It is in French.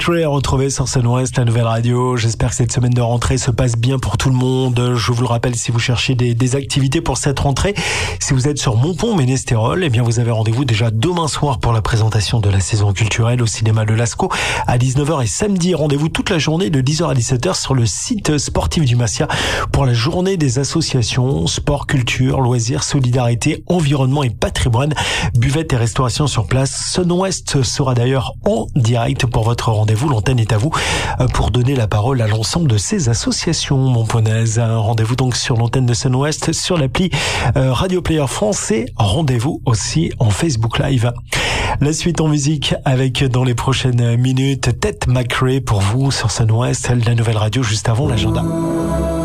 Très retrouvé sur Sun West, la nouvelle radio. J'espère que cette semaine de rentrée se passe bien pour tout le monde. Je vous le rappelle, si vous cherchez des activités pour cette rentrée, si vous êtes sur Montpont, Ménestérol, eh bien vous avez rendez-vous déjà demain soir pour la présentation de la saison culturelle au cinéma de Lascaux à 19h et samedi. Rendez-vous toute la journée de 10h à 17h sur le site sportif du Masia pour la journée des associations sport, culture, loisirs, solidarité, environnement et patrimoine. Buvette et restauration sur place. Sun West sera d'ailleurs en direct pour votre rendez-vous. L'antenne est à vous pour donner la parole à l'ensemble de ces associations montponnaises. Rendez-vous donc sur l'antenne de Sun West, sur l'appli Radio Player France et rendez-vous aussi en Facebook Live. La suite en musique avec dans les prochaines minutes Ted McRae pour vous sur Sun West, la nouvelle radio juste avant l'agenda.